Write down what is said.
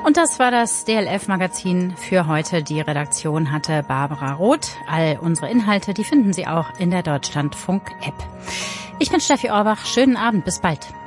Und das war das DLF-Magazin für heute. Die Redaktion hatte Barbara Roth. All unsere Inhalte, die finden Sie auch in der Deutschlandfunk-App. Ich bin Steffi Orbach. Schönen Abend. Bis bald.